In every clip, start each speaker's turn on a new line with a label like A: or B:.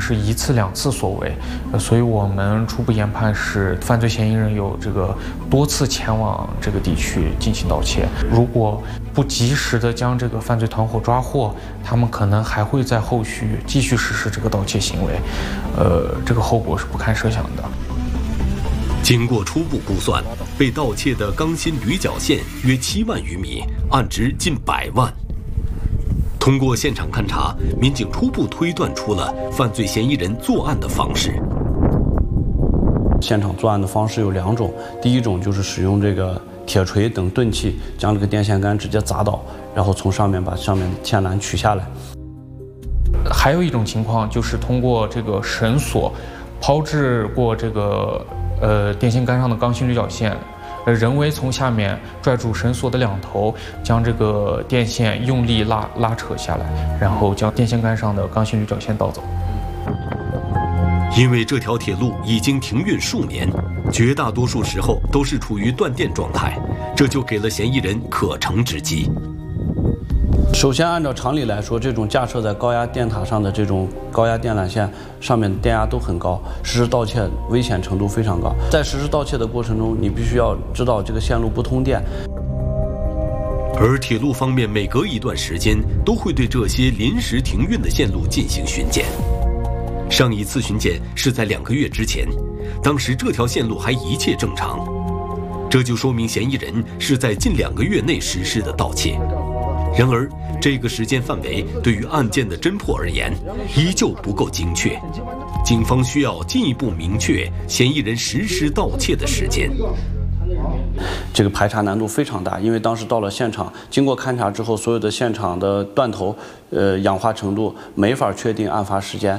A: 是1次2次所为，所以我们初步研判是犯罪嫌疑人有这个多次前往这个地区进行盗窃。如果不及时的将这个犯罪团伙抓获，他们可能还会在后续继续实施这个盗窃行为，这个后果是不堪设想的。
B: 经过初步估算，被盗窃的钢筋铝角线约7万余米，案值近100万。通过现场勘查，民警初步推断出了犯罪嫌疑人作案的方式。
C: 现场作案的方式有2种，第一种就是使用这个铁锤等钝器将这个电线杆直接砸倒，然后从上面把上面的线缆取下来。
A: 还有一种情况就是通过这个绳索抛掷过这个电线杆上的钢筋铝角线，人为从下面拽住绳索的2头，将这个电线用力拉扯下来，然后将电线杆上的钢筋铝角线盗走。
B: 因为这条铁路已经停运数年，绝大多数时候都是处于断电状态，这就给了嫌疑人可乘之机。
C: 首先，按照常理来说，这种架设在高压电塔上的这种高压电缆线上面的电压都很高，实施盗窃危险程度非常高。在实施盗窃的过程中，你必须要知道这个线路不通电。
B: 而铁路方面每隔一段时间都会对这些临时停运的线路进行巡检。上一次巡检是在2个月之前，当时这条线路还一切正常，这就说明嫌疑人是在近2个月内实施的盗窃。然而，这个时间范围对于案件的侦破而言，依旧不够精确。警方需要进一步明确嫌疑人实施盗窃的时间。
C: 这个排查难度非常大，因为当时到了现场，经过勘查之后，所有的现场的断头、氧化程度没法确定案发时间。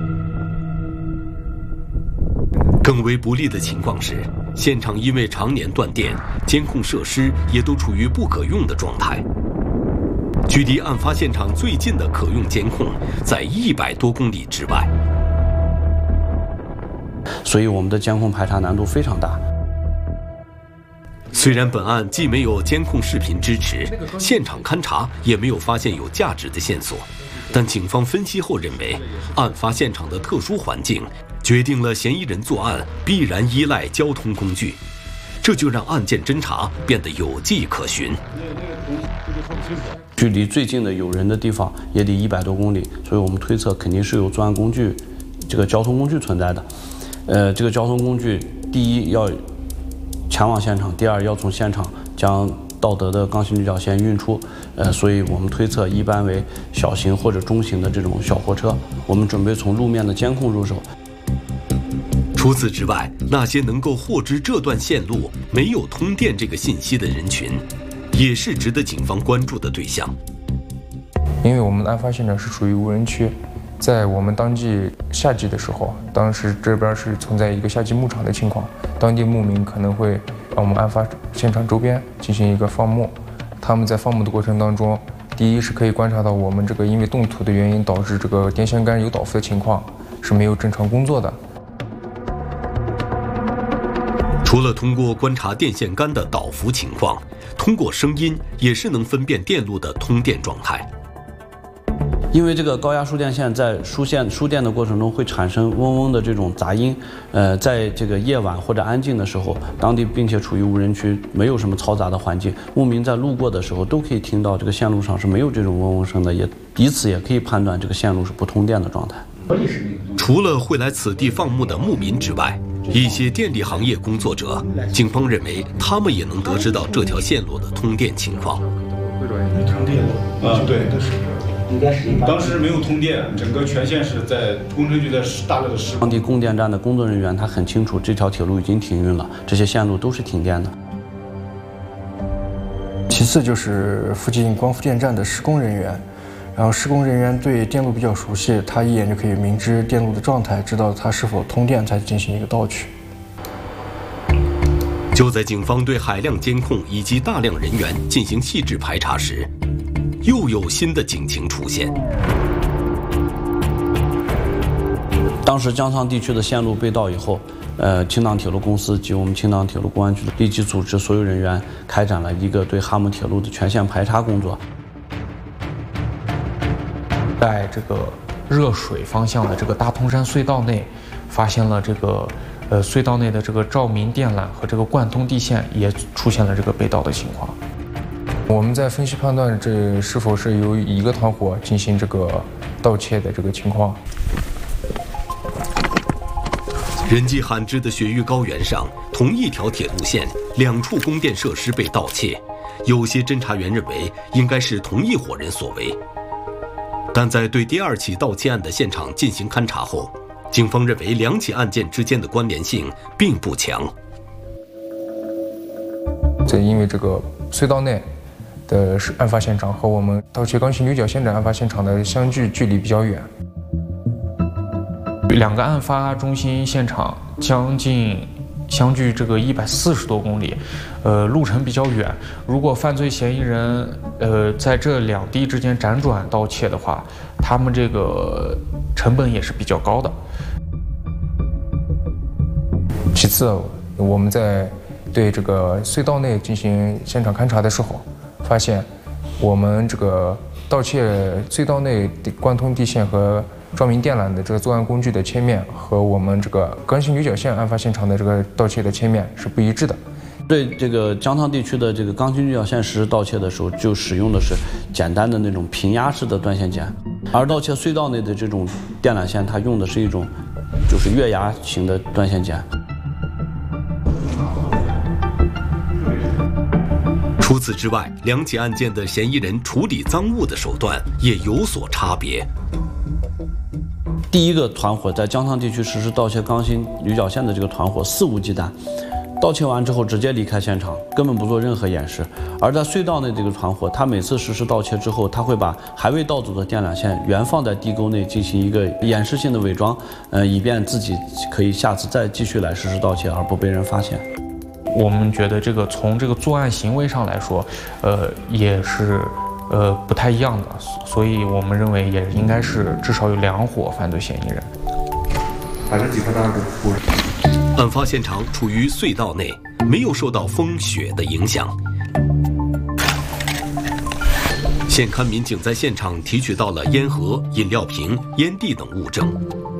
B: 更为不利的情况是，现场因为常年断电，监控设施也都处于不可用的状态。距离案发现场最近的可用监控在100多公里之外，
C: 所以我们的监控排查难度非常大。
B: 虽然本案既没有监控视频支持，现场勘查也没有发现有价值的线索，但警方分析后认为，案发现场的特殊环境决定了嫌疑人作案必然依赖交通工具，这就让案件侦查变得有迹可循。
C: 距离最近的有人的地方也得100多公里，所以我们推测肯定是有作案工具，这个交通工具存在的。这个交通工具，第一要前往现场，第二要从现场将盗得的钢筋铝角线运出。所以我们推测一般为小型或者中型的这种小货车。我们准备从路面的监控入手。
B: 除此之外，那些能够获知这段线路没有通电这个信息的人群，也是值得警方关注的对象。
D: 因为我们的案发现场是属于无人区，在我们当季夏季的时候，当时这边是存在一个夏季牧场的情况，当地牧民可能会让我们案发现场周边进行一个放牧。他们在放牧的过程当中，第一是可以观察到我们这个因为冻土的原因导致这个电线杆有倒伏的情况是没有正常工作的。
B: 除了通过观察电线杆的倒伏情况，通过声音也是能分辨电路的通电状态。
C: 因为这个高压输电线在输电的过程中会产生嗡嗡的这种杂音，在这个夜晚或者安静的时候，当地并且处于无人区，没有什么嘈杂的环境，牧民在路过的时候都可以听到这个线路上是没有这种嗡嗡声的，也以此也可以判断这个线路是不通电的状态。
B: 除了会来此地放牧的牧民之外，一些电力行业工作者，警方认为他们也能得知到这条线路的通电情况。
E: 通电对，当时没有通电，整个全线是在工程局在大量的施工。
C: 当地供电站的工作人员他很清楚，这条铁路已经停运了，这些线路都是停电的。
F: 其次就是附近光伏电站的施工人员，然后施工人员对电路比较熟悉，他一眼就可以明知电路的状态，知道它是否通电，才进行一个盗取。
B: 就在警方对海量监控以及大量人员进行细致排查时，又有新的警情出现。
C: 当时江沧地区的线路被盗以后，青藏铁路公司及我们青藏铁路公安局立即组织所有人员开展了一个对哈姆铁路的全线排查工作。
A: 在这个热水方向的这个大通山隧道内，发现了这个隧道内的这个照明电缆和这个贯通地线也出现了这个被盗的情况。我们在分析判断这是否是由一个团伙进行这个盗窃的这个情况。
B: 人迹罕至的雪域高原上，同一条铁路线，2处供电设施被盗窃，有些侦查员认为应该是同一伙人所为。但在对第2起盗窃案的现场进行勘查后，警方认为2起案件之间的关联性并不强。
D: 因为这个隧道内的案发现场和我们盗窃钢琴牛角线的案发现场的相距离比较远。
A: 2个案发中心现场将近相距这个140多公里，路程比较远。如果犯罪嫌疑人在这2地之间辗转盗窃的话，他们这个成本也是比较高的。
D: 其次，我们在对这个隧道内进行现场勘查的时候，发现我们这个盗窃隧道内贯通地线和照明电缆的这个作案工具的切面和我们这个钢琴牛角线案发现场的这个盗窃的切面是不一致的。
C: 对这个江汤地区的这个钢琴牛角线实施盗窃的时候，就使用的是简单的那种平压式的断线剪，而盗窃隧道内的这种电缆线，它用的是一种就是月牙型的断线剪。
B: 除此之外，2起案件的嫌疑人处理赃物的手段也有所差别。
C: 第一个团伙在江汤地区实施盗窃钢琴牛角线的这个团伙肆无忌惮，盗窃完之后直接离开现场，根本不做任何掩饰。而在隧道内这个团伙，他每次实施盗窃之后，他会把还未盗走的电缆线原放在地沟内进行一个掩饰性的伪装，以便自己可以下次再继续来实施盗窃而不被人发现。
A: 我们觉得这个从这个作案行为上来说，也是不太一样的，所以我们认为也应该是至少有2伙犯罪嫌疑人。
E: 把这几块大布。
B: 案发现场处于隧道内，没有受到风雪的影响。现勘民警在现场提取到了烟盒、饮料瓶、烟蒂等物证。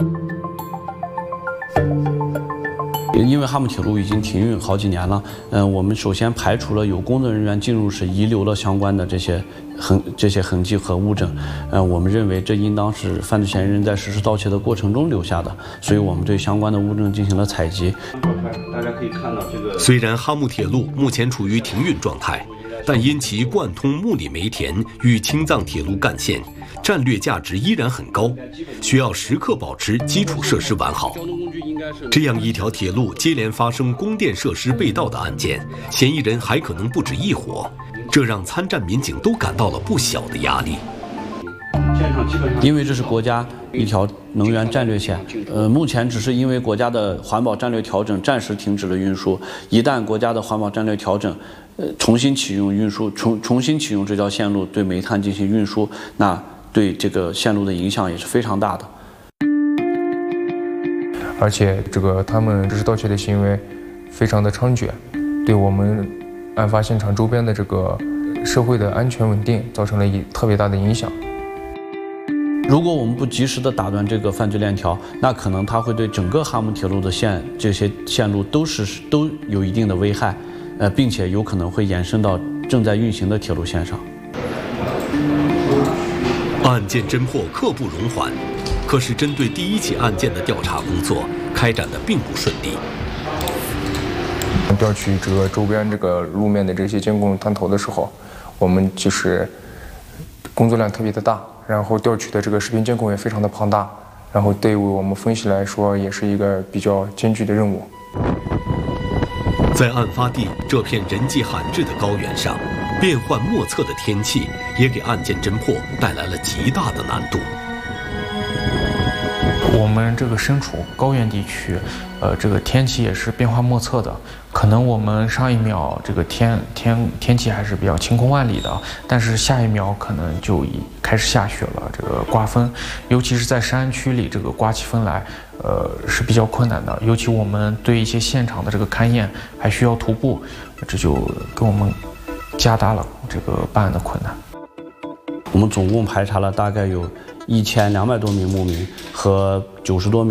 C: 因为哈姆铁路已经停运好几年了，我们首先排除了有工作人员进入时遗留了相关的这些痕迹和物证，我们认为这应当是犯罪嫌疑人在实施盗窃的过程中留下的，所以我们对相关的物证进行了采集。
B: 大家可以看到这个，虽然哈姆铁路目前处于停运状态，但因其贯通木里梅田与青藏铁路干线，战略价值依然很高，需要时刻保持基础设施完好。这样一条铁路接连发生供电设施被盗的案件，嫌疑人还可能不止1伙，这让参战民警都感到了不小的压力。
C: 因为这是国家一条能源战略线，目前只是因为国家的环保战略调整暂时停止了运输，一旦国家的环保战略调整，重新启用运输，重新启用这条线路对煤炭进行运输，那对这个线路的影响也是非常大的。
D: 而且他们这是盗窃的行为非常的猖獗，对我们案发现场周边的这个社会的安全稳定造成了特别大的影响。
C: 如果我们不及时的打断这个犯罪链条，那可能它会对整个哈姆铁路的这些线路都有一定的危害，并且有可能会延伸到正在运行的铁路线上。
B: 案件侦破刻不容缓，可是针对第1起案件的调查工作开展的并不顺利。
D: 调取这个周边这个路面的这些监控探头的时候，我们就是工作量特别的大，然后调取的这个视频监控也非常的庞大，然后对于我们分析来说也是一个比较艰巨的任务。
B: 在案发地这片人迹罕至的高原上，变幻莫测的天气也给案件侦破带来了极大的难度。
A: 我们这个身处高原地区，这个天气也是变化莫测的。可能我们上一秒这个天气还是比较晴空万里的，但是下一秒可能就已开始下雪了，这个刮风，尤其是在山区里，这个刮起风来，是比较困难的。尤其我们对一些现场的这个勘验还需要徒步，这就给我们加大了这个办案的困难。
C: 我们总共排查了大概有 1200多名牧民和90多名